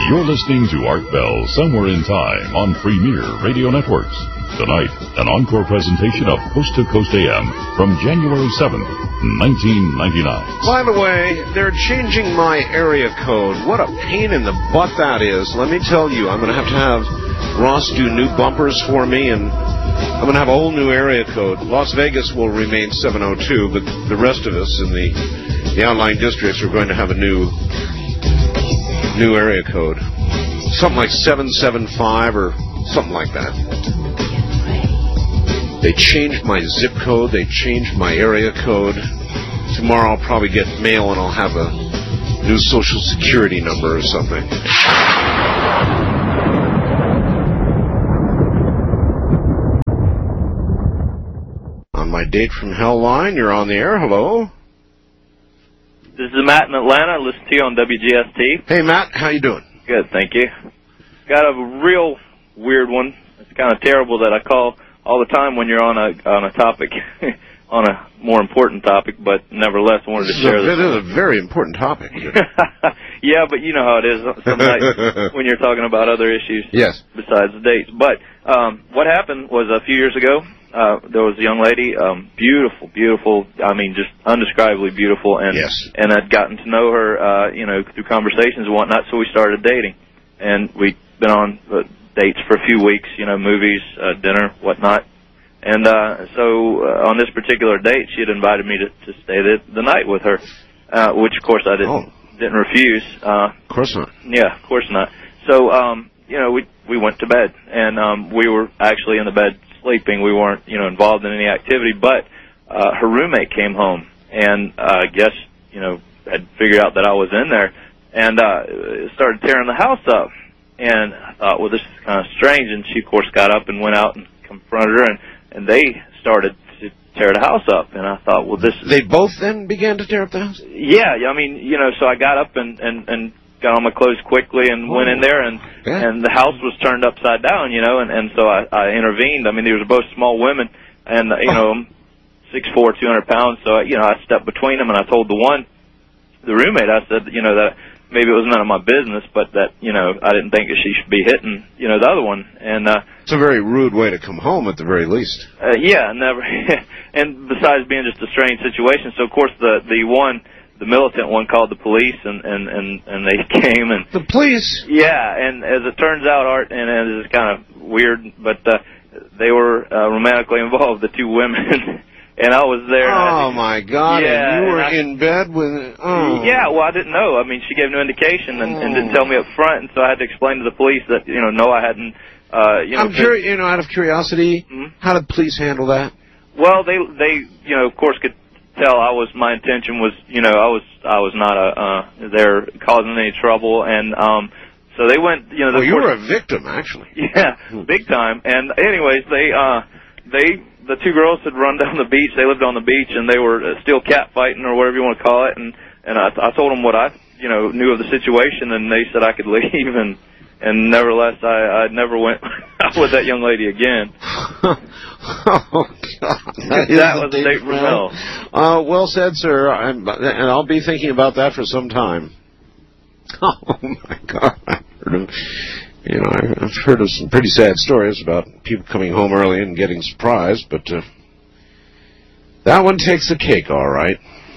You're listening to Art Bell Somewhere in Time on Premier Radio Networks. Tonight, an encore presentation of Coast to Coast AM from January 7th, 1999. By the way, they're changing my area code. What a pain in the butt that is. Let me tell you, I'm going to have Ross do new bumpers for me, and I'm going to have a whole new area code. Las Vegas will remain 702, but the rest of us in the outlying districts are going to have a new area code. Something like 775 or something like that. They changed my zip code. They changed my area code. Tomorrow I'll probably get mail and I'll have a new social security number or something. On my Date from Hell line, you're on the air. Hello. This is Matt in Atlanta. I listen to you on WGST. Hey, Matt. How you doing? Good, thank you. Got a real weird one. It's kind of terrible that I call all the time when you're on a topic, on a more important topic, but nevertheless I wanted to share this. This is a very important topic. Yeah, but you know how it is some nights when you're talking about other issues besides the dates. But what happened was a few years ago, there was a young lady, beautiful, I mean, just undescribably beautiful, and I'd gotten to know her, through conversations and whatnot, so we started dating. And we'd been on dates for a few weeks, movies, dinner, whatnot. And so on this particular date, she had invited me to stay the night with her, which, of course, I didn't refuse. Of course not. Yeah, of course not. So, we went to bed, and we were actually in the bed sleeping. We weren't, involved in any activity, but her roommate came home and I guess, had figured out that I was in there and started tearing the house up. And I thought, well, this is kind of strange. And she, of course, got up and went out and confronted her, and they started to tear the house up. And I thought, well, this is... They both then began to tear up the house? Yeah, I mean, so I got up and got on my clothes quickly and went in there, and the house was turned upside down, and so I intervened. I mean, they were both small women, and, 6'4", 200 pounds, so, I stepped between them, and I told the roommate, I said, that maybe it was none of my business, but that, I didn't think that she should be hitting, the other one. And it's a very rude way to come home, at the very least. Yeah, never. And besides being just a strange situation, so, of course, the militant one called the police, and they came. And the police? Yeah, and as it turns out, Art, and it is kind of weird, but they were romantically involved, the two women. And I was there. Oh, my God. Yeah, and you were in bed with... Oh. Yeah, well, I didn't know. I mean, she gave no indication and didn't tell me up front, and so I had to explain to the police that, no, I hadn't, I'm curious, out of curiosity, how did police handle that? Well, they of course, could tell my intention was, I was not there causing any trouble, and so they went, Well, you were a victim, actually. Yeah, big time. And anyways, the two girls had run down the beach. They lived on the beach, and they were still cat fighting or whatever you want to call it. And I told them what I knew of the situation, and they said I could leave. And nevertheless, I never went out with that young lady again. Oh God, that was a date from hell. Well said, sir. And I'll be thinking about that for some time. Oh my God, I've heard of some pretty sad stories about people coming home early and getting surprised, but that one takes the cake, all right.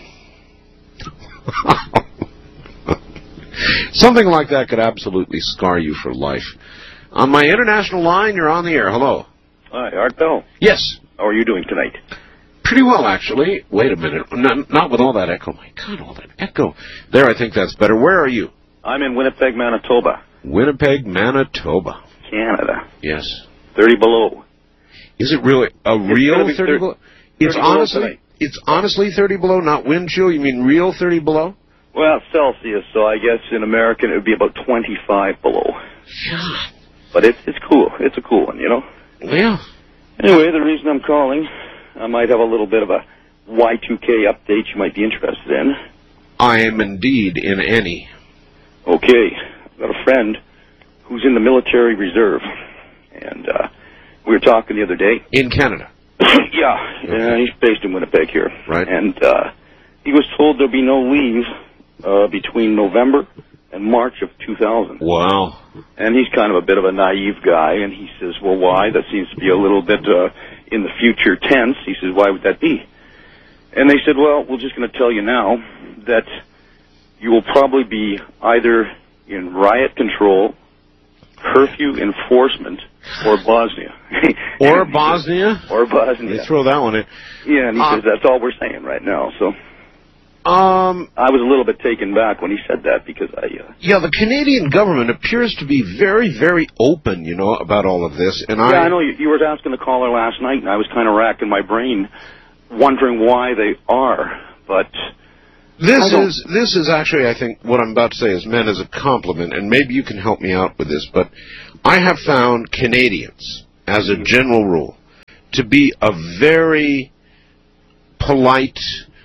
Something like that could absolutely scar you for life. On my international line, you're on the air. Hello. Hi, Art Bell. Yes. How are you doing tonight? Pretty well, actually. Wait a minute. Not with all that echo. My God, all that echo. There, I think that's better. Where are you? I'm in Winnipeg, Manitoba. Winnipeg, Manitoba. Canada. Yes. 30 below. Is it really a real 30 below? It's honestly 30 below, not wind chill. You mean real 30 below? Well, Celsius, so I guess in American it would be about 25 below. Yeah. But it's cool. It's a cool one, Yeah. Anyway, the reason I'm calling, I might have a little bit of a Y2K update you might be interested in. I am indeed in any. Okay. I've got a friend who's in the military reserve, and we were talking the other day. In Canada? Yeah, he's based in Winnipeg here. Right. And he was told there'll be no leave between November and March of 2000. Wow. And he's kind of a bit of a naive guy, and he says, well, why? That seems to be a little bit in the future tense. He says, why would that be? And they said, well, we're just going to tell you now that you will probably be either in riot control, curfew enforcement, or Bosnia. Or Bosnia? Or Bosnia. They throw that one in. Yeah, and he says, that's all we're saying right now, so... I was a little bit taken back when he said that because Yeah, the Canadian government appears to be very, very open, you know, about all of this. And I know. You were asking the caller last night, and I was kind of racking my brain, wondering why they are. But this is actually, I think, what I'm about to say is meant as a compliment, and maybe you can help me out with this. But I have found Canadians, as a general rule, to be a very polite,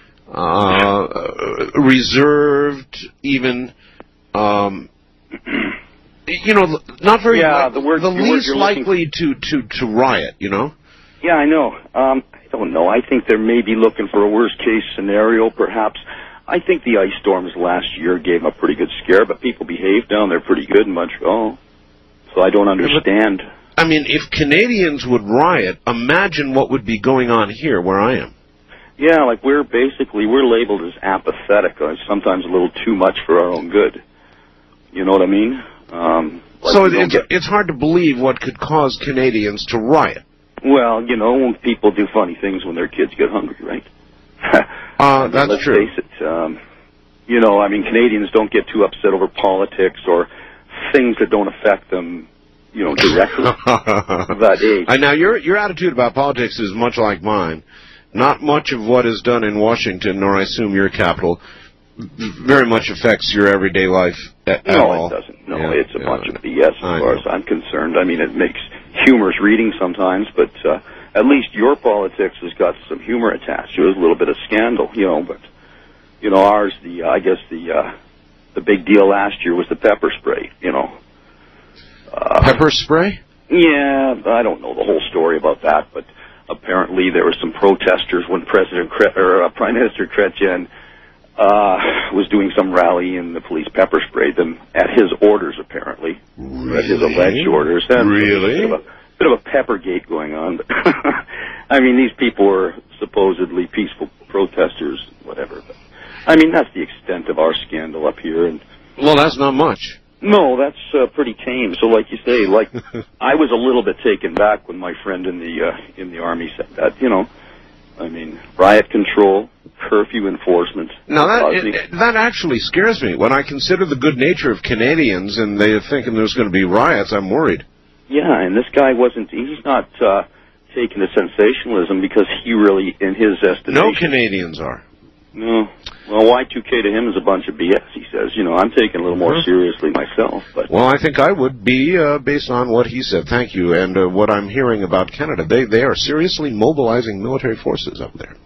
reserved, even, you know, not very, the least likely to riot, you know? Yeah, I know. I don't know. I think they're maybe looking for a worst-case scenario, perhaps. I think the ice storms last year gave them a pretty good scare, but people behaved down there pretty good in Montreal. So I don't understand. I mean, if Canadians would riot, imagine what would be going on here where I am. Yeah, like we're labeled as apathetic, sometimes a little too much for our own good. You know what I mean? So it's hard to believe what could cause Canadians to riot. Well, you know, when people do funny things when their kids get hungry, right? That's true. Let's face it. You know, I mean, Canadians don't get too upset over politics or things that don't affect them, you know, directly. But hey, now your attitude about politics is much like mine. Not much of what is done in Washington, nor I assume your capital, very much affects your everyday life at all. No, it doesn't. No, it's a bunch of BS as far as I'm concerned. I mean, it makes humorous reading sometimes, but at least your politics has got some humor attached to it, a little bit of scandal, you know. But, you know, ours, I guess the big deal last year was the pepper spray, you know. Pepper spray? Yeah, I don't know the whole story about that, but apparently there were some protesters when Prime Minister Chrétien was doing some rally, and the police pepper sprayed them at his orders, apparently. Really? At his alleged orders. And really? A bit of a peppergate going on. But I mean, these people were supposedly peaceful protesters, whatever. But, I mean, that's the extent of our scandal up here. And well, that's not much. No, that's pretty tame. So, like you say, like I was a little bit taken back when my friend in the Army said that. You know, I mean, riot control, curfew enforcement. Now that actually scares me. When I consider the good nature of Canadians and they're thinking there's going to be riots, I'm worried. Yeah, and this guy he's not taking the sensationalism because he really, in his estimation... No Canadians are. No. Well, Y2K to him is a bunch of BS, he says. You know, I'm taking it a little more seriously myself. But well, I think I would be, based on what he said. Thank you. And what I'm hearing about Canada, they are seriously mobilizing military forces up there.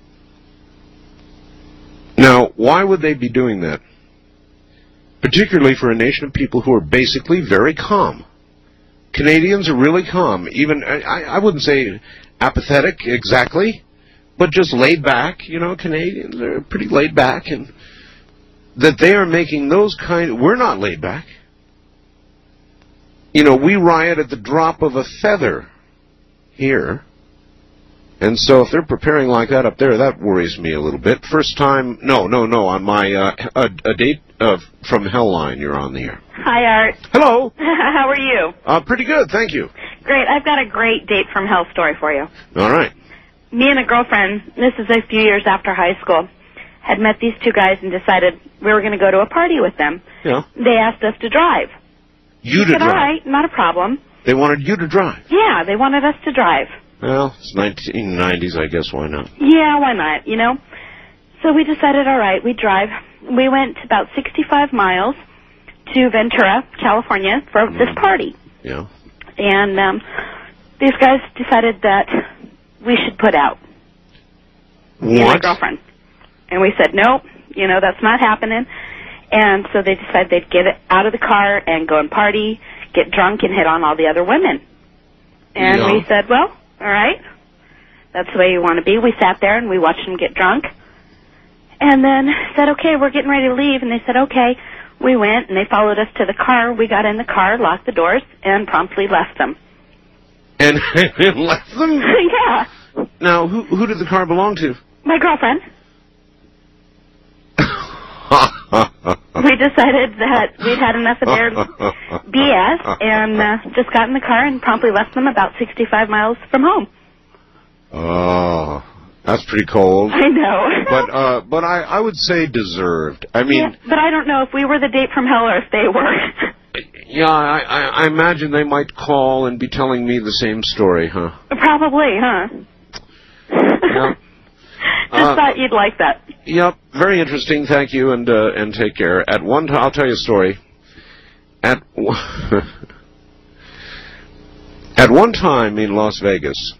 Now, why would they be doing that? Particularly for a nation of people who are basically very calm. Canadians are really calm. Even, I wouldn't say apathetic exactly, but just laid back. You know, Canadians are pretty laid back, and that they are making those we're not laid back. You know, we riot at the drop of a feather here. And so if they're preparing like that up there, that worries me a little bit. First time, no, on my a date from Hellline, you're on the air. Hi, Art. Hello. How are you? Pretty good, thank you. Great. I've got a great date from hell story for you. All right. Me and a girlfriend, this is a few years after high school, had met these two guys and decided we were going to go to a party with them. Yeah. They asked us to drive. You to drive? All right, not a problem. They wanted you to drive? Yeah, they wanted us to drive. Well, it's 1990s, I guess. Why not? Yeah, why not, you know? So we decided, all right, we'd drive. We went about 65 miles to Ventura, California, for this party. Yeah. And these guys decided that we should put out. What? Me and my girlfriend. And we said, nope, you know, that's not happening. And so they decided they'd get out of the car and go and party, get drunk, and hit on all the other women. And we said, well, all right, that's the way you want to be. We sat there and we watched them get drunk. And then said, okay, we're getting ready to leave. And they said, okay, we went, and they followed us to the car. We got in the car, locked the doors, and promptly left them. And left them? Yeah. Now, who did the car belong to? My girlfriend. We decided that we'd had enough of their BS and just got in the car and promptly left them about 65 miles from home. Oh, that's pretty cold. I know. But I would say deserved. I mean... Yeah, but I don't know if we were the date from hell or if they were. Yeah, I imagine they might call and be telling me the same story, huh? Probably, huh? Yeah. Just thought you'd like that. Yep, very interesting. Thank you, and take care. At one time, I'll tell you a story. At one time in Las Vegas,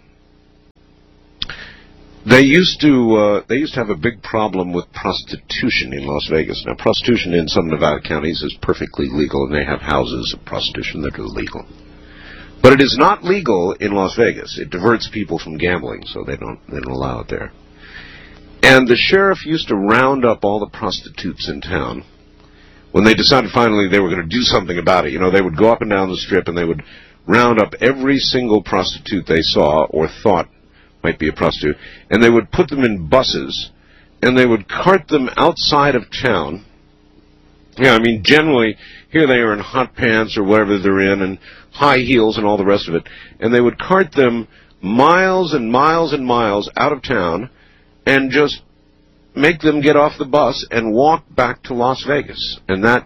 they used to have a big problem with prostitution in Las Vegas. Now, prostitution in some Nevada counties is perfectly legal, and they have houses of prostitution that are legal. But it is not legal in Las Vegas. It diverts people from gambling, so they don't allow it there. And the sheriff used to round up all the prostitutes in town. When they decided finally they were going to do something about it, you know, they would go up and down the strip and they would round up every single prostitute they saw or thought might be a prostitute, and they would put them in buses, and they would cart them outside of town. Yeah, I mean, generally, here they are in hot pants or whatever they're in, and high heels and all the rest of it, and they would cart them miles and miles and miles out of town, and just make them get off the bus and walk back to Las Vegas. And that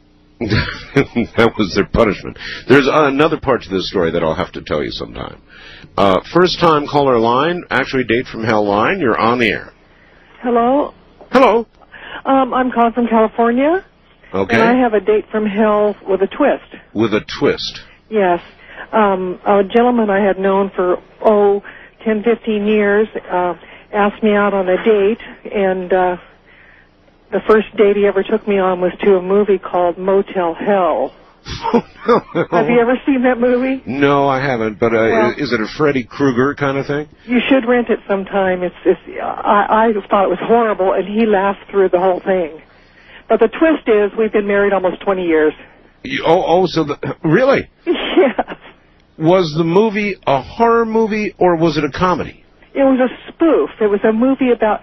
was their punishment. There's another part to this story that I'll have to tell you sometime. First-time caller line, actually date from hell line. You're on the air. Hello? Hello. I'm calling from California. Okay. And I have a date from hell with a twist. With a twist? Yes. A gentleman I had known for, 10, 15 years, asked me out on a date, and the first date he ever took me on was to a movie called Motel Hell. Have you ever seen that movie? No, I haven't, but is it a Freddy Krueger kind of thing? You should rent it sometime. I thought it was horrible, and he laughed through the whole thing. But the twist is we've been married almost 20 years. Really? Yes. Was the movie a horror movie, or was it a comedy? It was a spoof. It was a movie about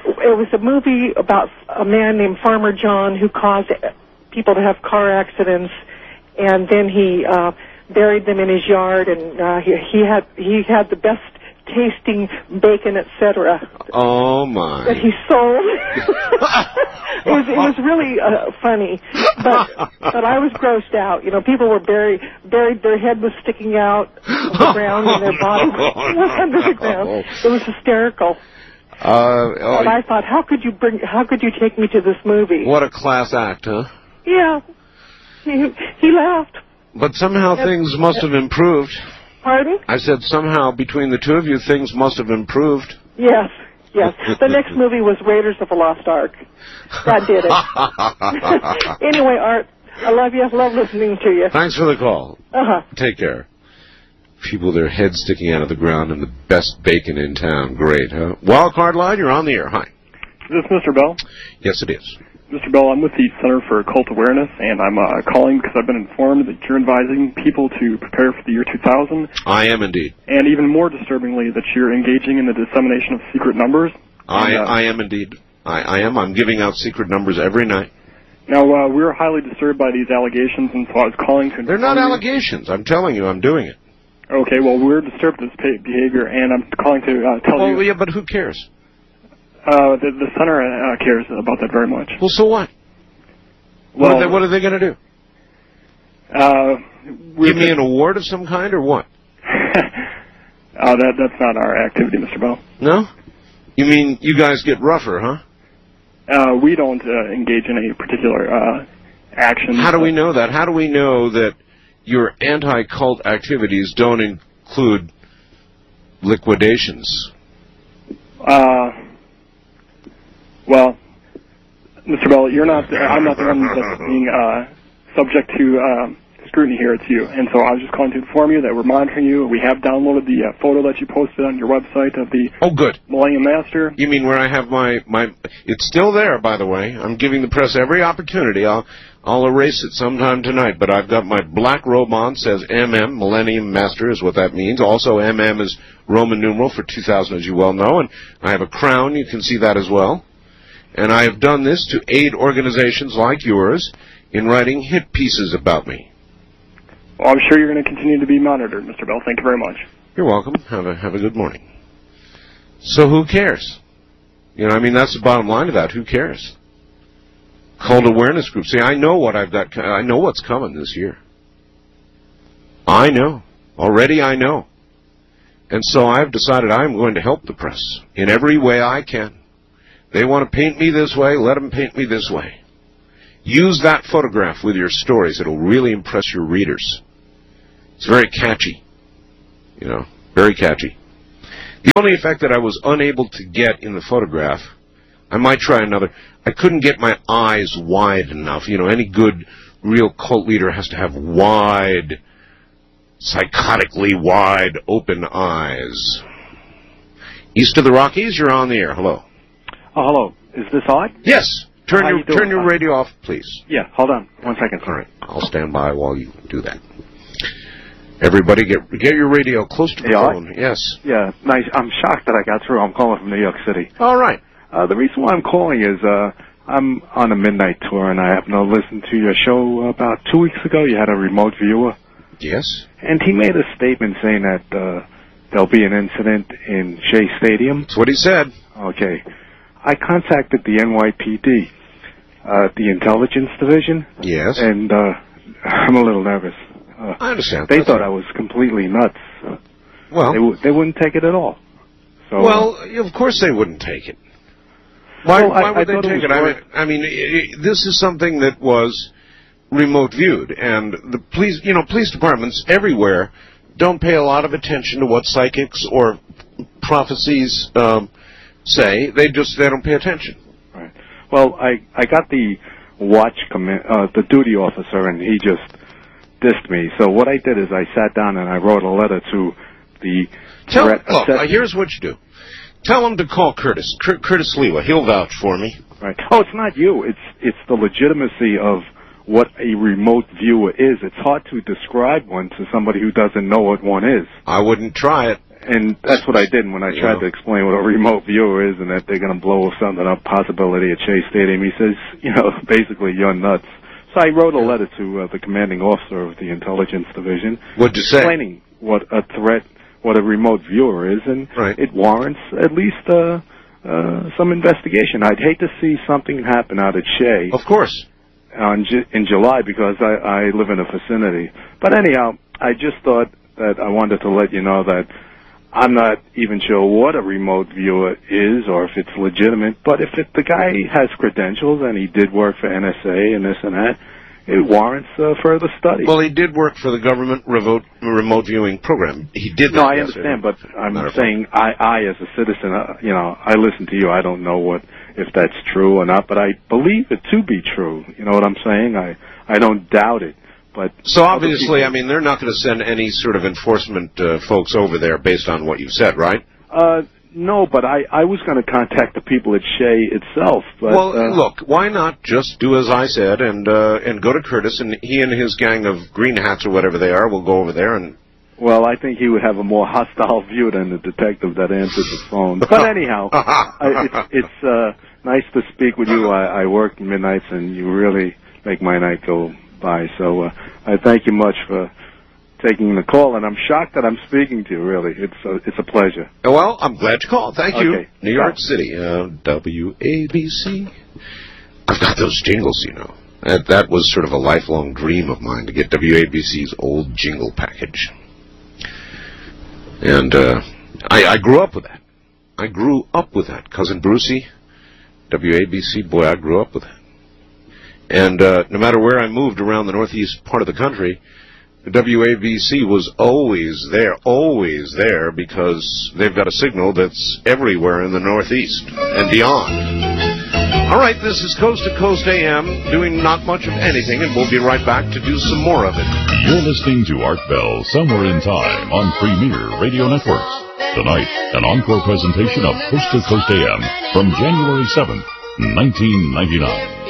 a man named Farmer John who caused people to have car accidents, and then he buried them in his yard, and he had the best tasting bacon, etc. Oh my! That he sold. It was really funny, but I was grossed out. You know, people were buried. Their head was sticking out of the ground, and their body was under the ground. It was hysterical. And I thought, how could you take me to this movie? What a class act, huh? Yeah. He laughed. But somehow things must have improved. Pardon? I said somehow between the two of you things must have improved. Yes. The next movie was Raiders of the Lost Ark. That did it. Anyway, Art, I love you. I love listening to you. Thanks for the call. Take care. People with their heads sticking out of the ground and the best bacon in town. Great, huh? Wildcard line, you're on the air. Hi. Is this Mr. Bell? Yes, it is. Mr. Bell, I'm with the Center for Occult Awareness, and I'm calling because I've been informed that you're advising people to prepare for the year 2000. I am indeed. And even more disturbingly, that you're engaging in the dissemination of secret numbers. I am indeed. I am. I'm giving out secret numbers every night. Now, we're highly disturbed by these allegations, and so I was calling to inform They're not allegations. I'm telling you, I'm doing it. Okay, well, we're disturbed at this behavior, and I'm calling to tell you... Oh, yeah, but who cares? The Center cares about that very much. Well, so what? Well, what are they going to do? Give me an award of some kind, or what? That's not our activity, Mr. Bell. No? You mean you guys get rougher, huh? We don't engage in any particular action. How do we know that? How do we know that your anti-cult activities don't include liquidations? Well, Mr. Bell, I'm not the one that's being subject to scrutiny here. It's you. And so I was just calling to inform you that we're monitoring you. We have downloaded the photo that you posted on your website of the Millennium Master. You mean where I have my... It's still there, by the way. I'm giving the press every opportunity. I'll I'll erase it sometime tonight, but I've got my black robe on, says MM, Millennium Master is what that means. Also, MM is Roman numeral for 2000, as you well know, and I have a crown, you can see that as well. And I have done this to aid organizations like yours in writing hit pieces about me. Well, I'm sure you're going to continue to be monitored, Mr. Bell. Thank you very much. You're welcome. Have a good morning. So who cares? You know, I mean, that's the bottom line of that. Who cares? Cult awareness group. See, I know what I've got. I know what's coming this year. I know. Already I know. And so I've decided I'm going to help the press in every way I can. They want to paint me this way, let them paint me this way. Use that photograph with your stories. It'll really impress your readers. It's very catchy. You know, very catchy. The only effect that I was unable to get in the photograph, I might try another. I couldn't get my eyes wide enough. You know, any good, real cult leader has to have wide, psychotically wide, open eyes. East of the Rockies, you're on the air. Hello. Oh, hello. Is this on? Yes. Turn your radio off, please. Yeah, hold on. 1 second. All right. I'll stand by while you do that. Everybody get your radio close to the phone. Yes. Yeah, nice. I'm shocked that I got through. I'm calling from New York City. All right. The reason why I'm calling is I'm on a midnight tour, and I happened to listen to your show about 2 weeks ago. You had a remote viewer. Yes. And he made a statement saying that there'll be an incident in Shea Stadium. That's what he said. Okay. I contacted the NYPD, the intelligence division. Yes. And I'm a little nervous. I understand. They thought I was completely nuts. Well, they wouldn't take it at all. So, well, of course they wouldn't take it. Why would they take it? I mean, this is something that was remote viewed, and the police departments everywhere don't pay a lot of attention to what psychics or prophecies say. They don't pay attention. Right. Well, I got the the duty officer, and he just dissed me. So what I did is I sat down and I wrote a letter to the here's what you do. Tell him to call Curtis. Curtis Lewa. He'll vouch for me. Right. Oh, it's not you. It's the legitimacy of what a remote viewer is. It's hard to describe one to somebody who doesn't know what one is. I wouldn't try it. And that's what I did when I tried to explain what a remote viewer is and that they're going to blow something up, possibility at Shea Stadium. He says, basically, you're nuts. So I wrote a letter to the commanding officer of the intelligence division. What'd you say? Explaining what a threat, what a remote viewer is, and it warrants at least some investigation. I'd hate to see something happen out at Shea. Of course. In July, because I live in a vicinity. But anyhow, I just thought that I wanted to let you know that I'm not even sure what a remote viewer is or if it's legitimate, but if the guy has credentials and he did work for NSA and this and that, it warrants further study. Well, he did work for the government remote viewing program. He did that. No, I understand, but I'm saying I as a citizen, I listen to you. I don't know if that's true or not, but I believe it to be true. You know what I'm saying? I don't doubt it. But so obviously, I mean, they're not going to send any sort of enforcement folks over there based on what you've said, right? No, but I was going to contact the people at Shea itself. But, well, look, why not just do as I said and go to Curtis, and he and his gang of green hats or whatever they are will go over there and... Well, I think he would have a more hostile view than the detective that answered the phone. But anyhow, it's nice to speak with you. I work midnights, and you really make my night go by. So I thank you much for taking the call, and I'm shocked that I'm speaking to you, really. It's a pleasure. Well, I'm glad you called. Thank you. Okay. New York City, WABC. I've got those jingles, you know. That was sort of a lifelong dream of mine, to get WABC's old jingle package. And I grew up with that. I grew up with that. Cousin Brucey, WABC, boy, I grew up with that. And no matter where I moved around the northeast part of the country, the WABC was always there, because they've got a signal that's everywhere in the northeast and beyond. All right, this is Coast to Coast AM, doing not much of anything, and we'll be right back to do some more of it. You're listening to Art Bell, Somewhere in Time, on Premier Radio Networks. Tonight, an encore presentation of Coast to Coast AM from January 7th, 1999.